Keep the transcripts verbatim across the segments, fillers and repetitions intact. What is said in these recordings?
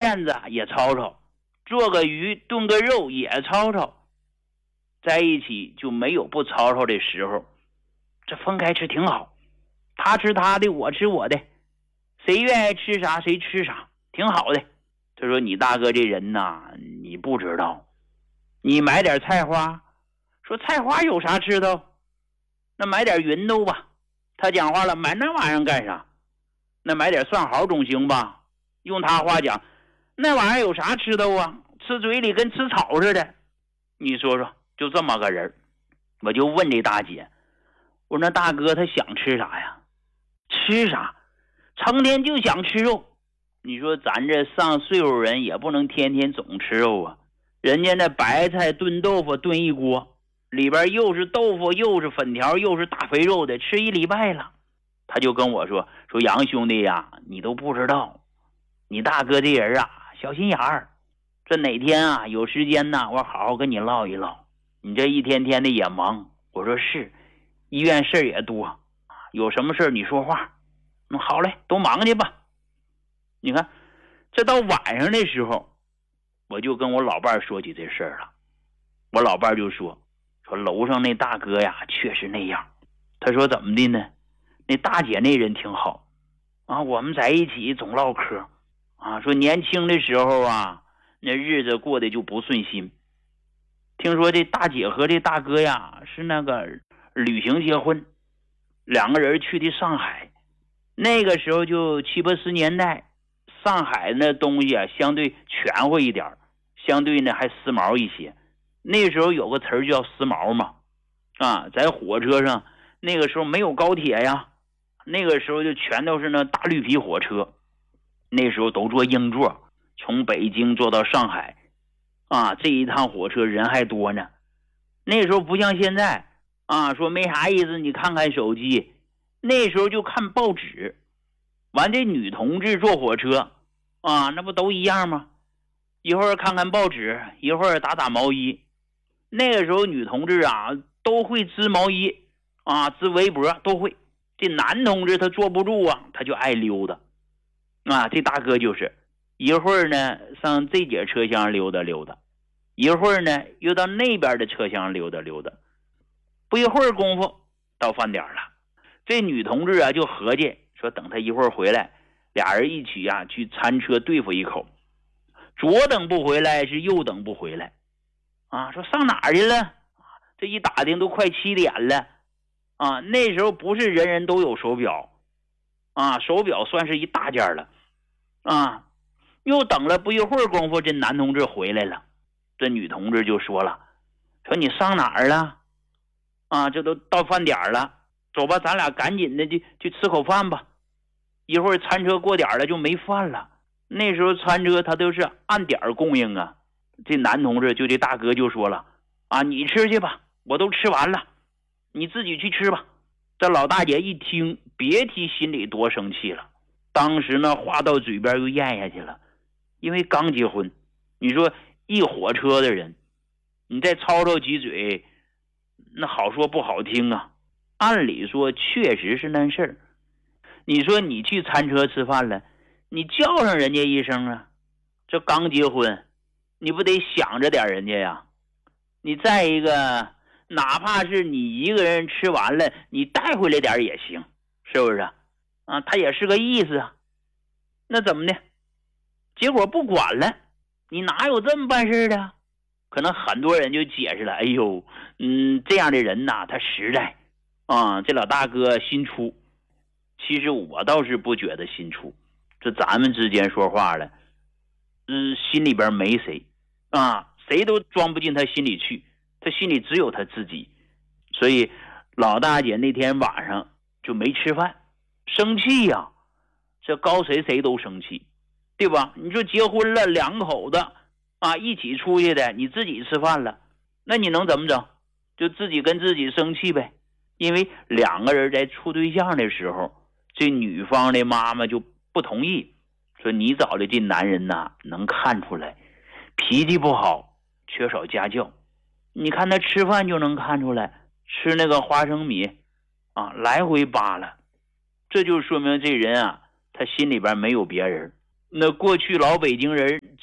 面子也吵吵，做个鱼炖个肉也吵吵，在一起就没有不吵吵的时候。这分开吃挺好，他吃他的，我吃我的，谁愿意吃啥谁吃啥，挺好的。他说你大哥这人呐，你不知道，你买点菜花，说菜花有啥吃头，那买点芸豆吧。他讲话了，买那玩意儿干啥？那买点蒜毫总行吧。用他话讲，那玩意儿有啥吃头啊，吃嘴里跟吃草似的。你说说，就这么个人。我就问这大姐，我说那大哥他想吃啥呀？吃啥？成天就想吃肉。你说咱这上岁数人也不能天天总吃肉啊，人家那白菜炖豆腐炖一锅，里边又是豆腐又是粉条又是大肥肉的，吃一礼拜了。他就跟我说说杨兄弟呀，你都不知道，你大哥这人啊小心眼儿，这哪天啊有时间呢，我好好跟你唠一唠。你这一天天的也忙。我说是，医院事儿也多，有什么事儿你说话。嗯，好嘞，都忙去吧。你看这到晚上的时候，我就跟我老伴说起这事儿了。我老伴就说说楼上那大哥呀确实那样。他说怎么的呢？那大姐那人挺好啊，我们在一起总唠嗑啊，说年轻的时候啊那日子过得就不顺心。听说这大姐和这大哥呀是那个旅行结婚，两个人去的上海。那个时候就七八十年代，上海那东西啊相对全乎一点，相对呢还时髦一些。那时候有个词儿叫时髦嘛，啊，在火车上那个时候没有高铁呀，那个时候就全都是那大绿皮火车，那时候都坐硬座，从北京坐到上海啊，这一趟火车人还多呢。那时候不像现在啊，说没啥意思你看看手机，那时候就看报纸。完这女同志坐火车啊，那不都一样吗？一会儿看看报纸，一会儿打打毛衣。那个时候女同志啊都会织毛衣啊，织围脖都会。这男同志他坐不住啊，他就爱溜达啊。这大哥就是一会儿呢上这节车厢溜达溜达，一会儿呢又到那边的车厢溜达溜达。不一会儿功夫到饭点了，这女同志啊就合计说等他一会儿回来，俩人一起啊去餐车对付一口。左等不回来是右等不回来啊，说上哪儿去了？这一打听都快七点了啊。那时候不是人人都有手表啊，手表算是一大件了啊。又等了不一会儿功夫，这男同志回来了。这女同志就说了，说你上哪儿了啊？这都到饭点了，走吧，咱俩赶紧的去去吃口饭吧。一会儿餐车过点了就没饭了。那时候餐车它都是按点供应啊。这男同志就这大哥就说了啊，你吃去吧，我都吃完了，你自己去吃吧。这老大姐一听，别提心里多生气了。当时呢话到嘴边又咽下去了，因为刚结婚，你说一火车的人，你再吵吵几嘴，那好说不好听啊。按理说确实是那事儿。你说你去餐车吃饭了，你叫上人家一声啊，这刚结婚你不得想着点人家呀。你再一个哪怕是你一个人吃完了，你带回来点也行，是不是啊？他也是个意思啊。那怎么的？结果不管了，你哪有这么办事的？可能很多人就解释了，哎呦，嗯，这样的人呐，他实在啊，这老大哥心粗。其实我倒是不觉得心粗，这咱们之间说话了，嗯，心里边没谁啊，谁都装不进他心里去，他心里只有他自己。所以老大姐那天晚上就没吃饭，生气呀、啊，这高谁谁都生气，对吧？你说结婚了两口子啊一起出去的，你自己吃饭了，那你能怎么整？就自己跟自己生气呗。因为两个人在处对象的时候，这女方的妈妈就不同意，说你找的这男人呐，能看出来脾气不好，缺少家教。你看他吃饭就能看出来，吃那个花生米啊来回扒拉，这就说明这人啊他心里边没有别人。那过去老北京人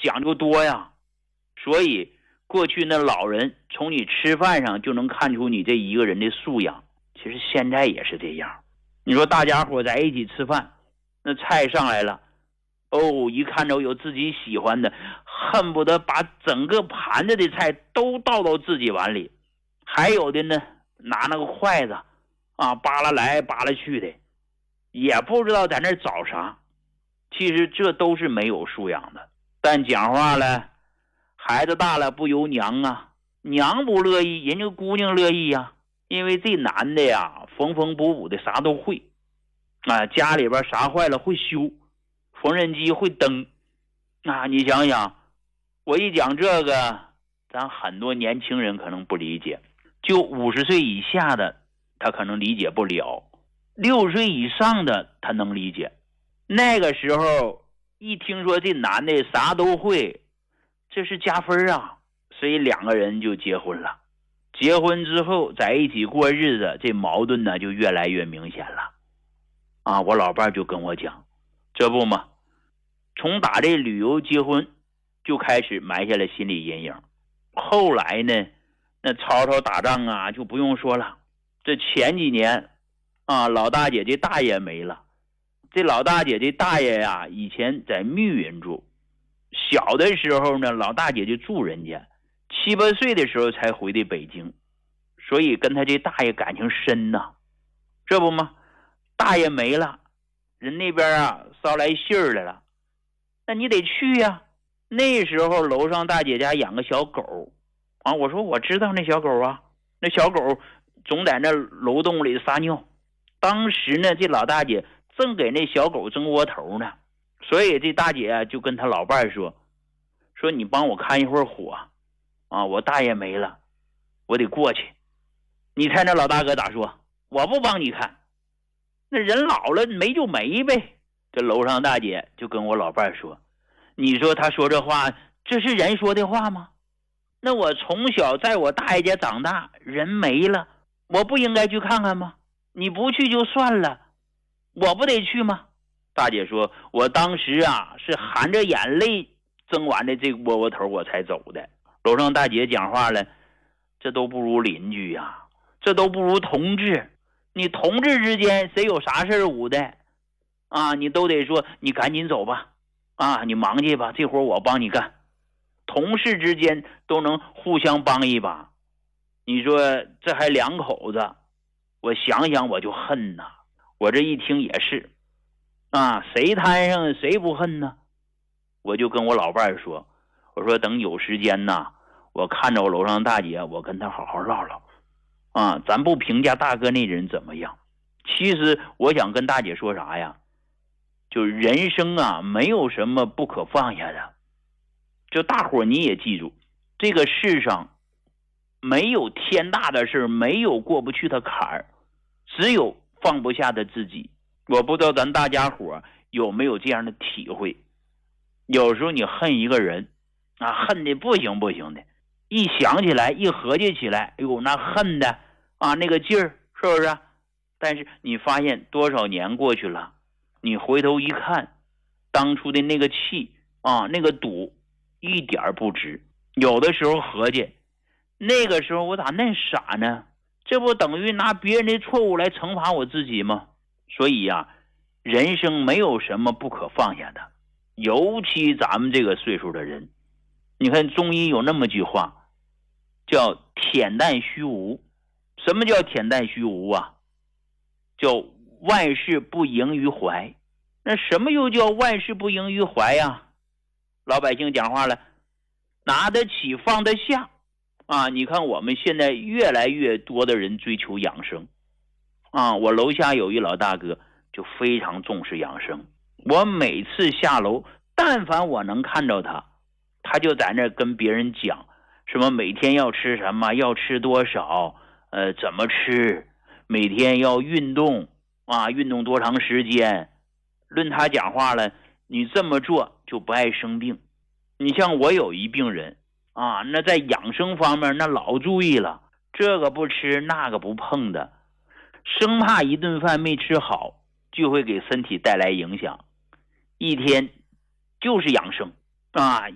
讲究多呀。所以过去那老人从你吃饭上就能看出你这一个人的素养，其实现在也是这样。你说大家伙在一起吃饭，那菜上来了，哦，一看到有自己喜欢的，恨不得把整个盘子的菜都倒到自己碗里。还有的呢，拿那个筷子啊，扒拉来扒拉去的，也不知道在那找啥。其实这都是没有素养的。但讲话了，孩子大了不由娘啊，娘不乐意，人家姑娘乐意呀。因为这男的呀，缝缝补补的啥都会啊，家里边啥坏了会修，缝纫机会蹬啊。你想想，我一讲这个，咱很多年轻人可能不理解，就五十岁以下的他可能理解不了，六十岁以上的他能理解。那个时候一听说这男的啥都会，这是加分啊，所以两个人就结婚了。结婚之后在一起过日子，这矛盾呢就越来越明显了啊！我老伴就跟我讲，这不嘛，从打这旅游结婚就开始埋下了心理阴影。后来呢，那吵吵打仗啊就不用说了。这前几年啊，老大姐这大爷没了。这老大姐这大爷呀，以前在密云住，小的时候呢，老大姐就住人家，七八岁的时候才回的北京，所以跟他这大爷感情深呐。这不吗？大爷没了，人那边啊捎来信儿来了，那你得去呀。那时候楼上大姐家养个小狗啊，我说我知道那小狗啊，那小狗总在那楼洞里撒尿。当时呢，这老大姐正给那小狗蒸窝头呢，所以这大姐啊就跟他老伴说，说你帮我看一会儿火啊，我大爷没了，我得过去。你猜那老大哥咋说？我不帮你看，那人老了没就没呗。这楼上大姐就跟我老伴说，你说他说这话，这是人说的话吗？那我从小在我大爷家长大，人没了，我不应该去看看吗？你不去就算了，我不得去吗？大姐说，我当时啊是含着眼泪蒸完的这个窝窝头我才走的。楼上大姐讲话了，这都不如邻居呀、啊，这都不如同志。你同志之间谁有啥事捂的啊，你都得说你赶紧走吧啊，你忙去吧，这活我帮你干。同事之间都能互相帮一把，你说这还两口子，我想想我就恨呐。我这一听也是啊，谁摊上谁不恨呢？我就跟我老伴说，我说等有时间呐，我看着我楼上大姐，我跟她好好唠唠啊，咱不评价大哥那人怎么样，其实我想跟大姐说啥呀，就人生啊没有什么不可放下的。就大伙你也记住，这个世上没有天大的事，没有过不去的坎儿，只有放不下的自己。我不知道咱大家伙有没有这样的体会，有时候你恨一个人啊，恨的不行不行的，一想起来一合计起来，哎呦那恨的啊那个劲儿，是不是？但是你发现多少年过去了，你回头一看，当初的那个气啊那个赌一点不值。有的时候合计，那个时候我咋那傻呢？这不等于拿别人的错误来惩罚我自己吗？所以呀、啊，人生没有什么不可放下的，尤其咱们这个岁数的人。你看中医有那么句话叫恬淡虚无。什么叫恬淡虚无啊？叫万事不盈于怀。那什么又叫万事不盈于怀呀？老百姓讲话了，拿得起放得下啊！你看我们现在越来越多的人追求养生啊！我楼下有一老大哥就非常重视养生，我每次下楼，但凡我能看到他，他就在那跟别人讲什么每天要吃什么，要吃多少，呃，怎么吃，每天要运动啊，运动多长时间。论他讲话了，你这么做就不爱生病。你像我有一病人啊，那在养生方面那老注意了，这个不吃那个不碰的，生怕一顿饭没吃好就会给身体带来影响。一天就是养生啊，